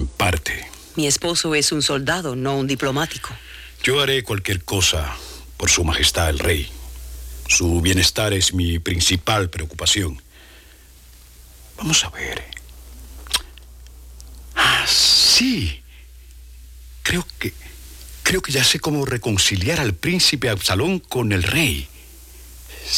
En parte. Mi esposo es un soldado, no un diplomático. Yo haré cualquier cosa por Su Majestad el Rey. Su bienestar es mi principal preocupación. Vamos a ver. Sí. Creo que ya sé cómo reconciliar al príncipe Absalón con el rey.